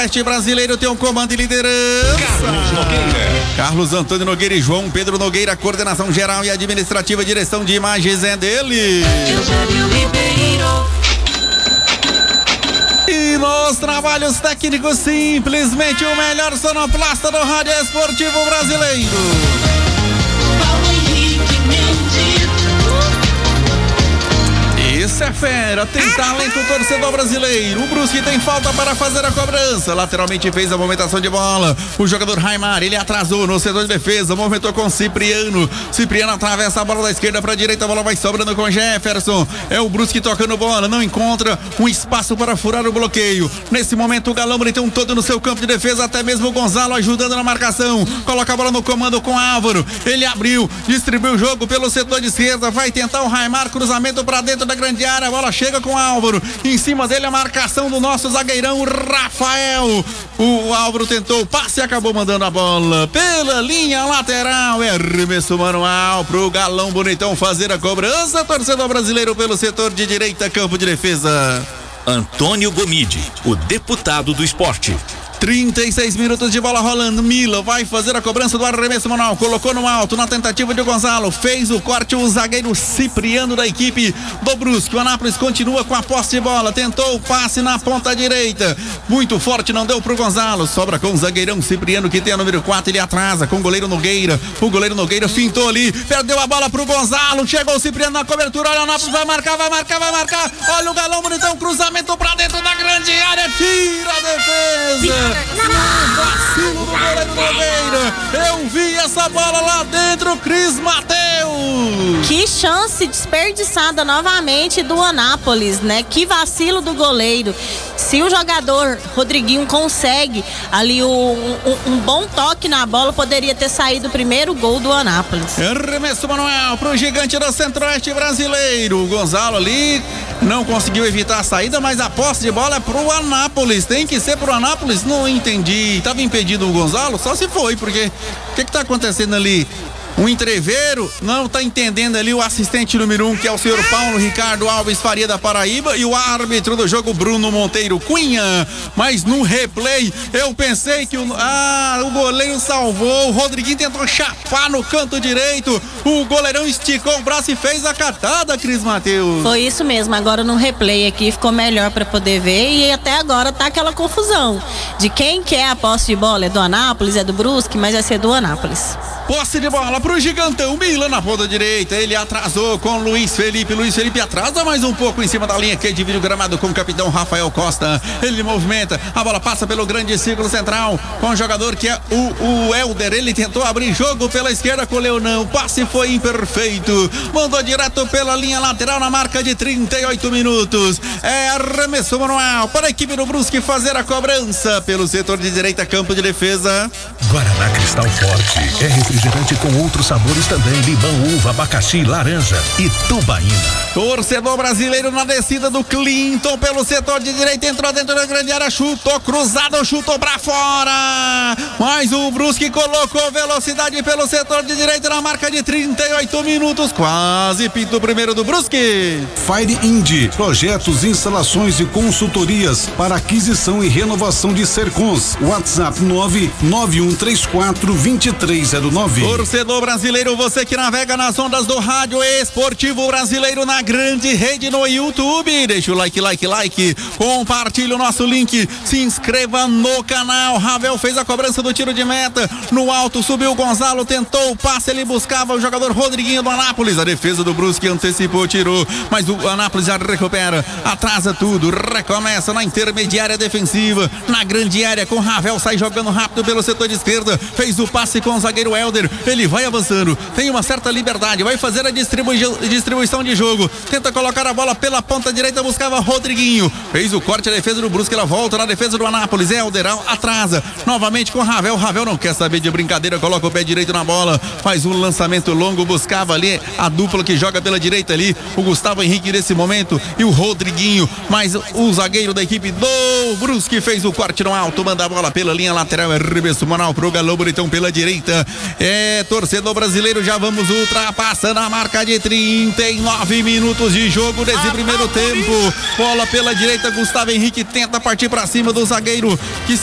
Centro-Oeste brasileiro tem um comando e liderança. Carlos Nogueira. Carlos Antônio Nogueira e João Pedro Nogueira, coordenação geral e administrativa, direção de imagens é dele. Eugênio Ribeiro. E nos trabalhos técnicos, simplesmente o melhor sonoplasta do rádio esportivo brasileiro. Paulo Henrique Mendes. Isso é fera, tem talento o torcedor brasileiro. O Brusque tem falta para fazer a cobrança. Lateralmente fez a movimentação de bola. O jogador Raimar, ele atrasou no setor de defesa, movimentou com Cipriano. Cipriano atravessa a bola da esquerda para a direita, a bola vai sobrando com Jefferson. É o Brusque tocando bola, não encontra um espaço para furar o bloqueio. Nesse momento o Galão tem um todo no seu campo de defesa, até mesmo o Gonzalo ajudando na marcação. Coloca a bola no comando com Álvaro. Ele abriu, distribuiu o jogo pelo setor de esquerda, vai tentar o Raimar, cruzamento para dentro da grande área, a bola chega com Álvaro, em cima dele a marcação do nosso zagueirão Rafael. O Álvaro tentou o passe e acabou mandando a bola pela linha lateral. É arremesso manual pro Galão Bonitão fazer a cobrança. Torcedor brasileiro pelo setor de direita, campo de defesa. Antônio Gomide, o deputado do esporte. 36 minutos de bola rolando. Mila vai fazer a cobrança do arremesso manual. Colocou no alto na tentativa de Gonzalo. Fez o corte o zagueiro Cipriano da equipe do Brusque. O Anápolis continua com a posse de bola. Tentou o passe na ponta direita. Muito forte, não deu pro Gonzalo. Sobra com o zagueirão Cipriano, que tem a número 4. Ele atrasa com o goleiro Nogueira. O goleiro Nogueira fintou ali. Perdeu a bola pro Gonzalo. Chegou o Cipriano na cobertura. Olha o Anápolis, vai marcar. Olha o Galão Bonitão. Cruzamento pra dentro da grande área. Tira a defesa. Vacilo do goleiro Nogueira. Eu vi essa bola lá dentro, Cris Mateus. Que chance desperdiçada novamente do Anápolis, né? Que vacilo do goleiro. Se o jogador Rodriguinho consegue ali um bom toque na bola, poderia ter saído o primeiro gol do Anápolis. Arremesso manual pro gigante do Centro-Oeste brasileiro. O Gonzalo ali não conseguiu evitar a saída, mas a posse de bola é pro Anápolis. Tem que ser pro Anápolis? Não entendi. Tava impedido o Gonzalo? Só se foi, porque o que tá acontecendo ali? Um entreveiro, não tá entendendo ali o assistente número 1, que é o senhor Paulo Ricardo Alves Faria da Paraíba, e o árbitro do jogo, Bruno Monteiro Cunha. Mas no replay, eu pensei que o goleiro salvou, o Rodriguinho tentou chapar no canto direito, o goleirão esticou o braço e fez a catada, Cris Mateus. Foi isso mesmo, agora no replay aqui ficou melhor para poder ver, e até agora tá aquela confusão de quem quer a posse de bola. É do Anápolis, é do Brusque, mas vai ser do Anápolis. Posse de bola pro gigantão, Milan na ponta direita, ele atrasou com Luiz Felipe atrasa mais um pouco em cima da linha que divide o gramado com o capitão Rafael Costa. Ele movimenta, a bola passa pelo grande círculo central com o jogador que é o Helder. Ele tentou abrir jogo pela esquerda com o Leonão, o passe foi imperfeito, mandou direto pela linha lateral na marca de 38 minutos. É arremesso manual para a equipe do Brusque fazer a cobrança pelo setor de direita, campo de defesa. Guaraná Cristal Forte é refrigerante com outros sabores também: limão, uva, abacaxi, laranja e tubaína. Torcedor brasileiro na descida do Clinton pelo setor de direita, entrou dentro da grande área, chutou cruzado, chutou pra fora, mas o Brusque colocou velocidade pelo setor de direita na marca de 38 minutos, quase pinto o primeiro do Brusque. Fire Indy, projetos, instalações e consultorias para aquisição e renovação de Sercons. WhatsApp 99134-2309. Torcedor brasileiro, você que navega nas ondas do rádio esportivo brasileiro na grande rede no YouTube, deixa o like, compartilha o nosso link, se inscreva no canal. Ravel fez a cobrança do tiro de meta, no alto subiu o Gonzalo, tentou o passe, ele buscava o jogador Rodriguinho do Anápolis, a defesa do Brusque antecipou, tirou, mas o Anápolis já recupera, atrasa tudo, recomeça na intermediária defensiva, na grande área com Ravel, sai jogando rápido pelo setor de esquerda, fez o passe com o zagueiro Helder, ele vai avançando, tem uma certa liberdade, vai fazer a distribuição de jogo, tenta colocar a bola pela ponta direita, buscava Rodriguinho, fez o corte, a defesa do Brusque, ela volta na defesa do Anápolis, Helder atrasa, novamente com Ravel não quer saber de brincadeira, coloca o pé direito na bola, faz um lançamento longo, buscava ali a dupla que joga pela direita ali, o Gustavo Henrique nesse momento e o Rodriguinho, mas o zagueiro da equipe do Brusque fez o corte no alto, manda a bola pela linha lateral, arremesso manual pro Galão Bonitão pela direita. Torcedor brasileiro, já vamos ultrapassando a marca de 39 minutos de jogo desse primeiro tempo. Bola pela direita, Gustavo Henrique tenta partir pra cima do zagueiro que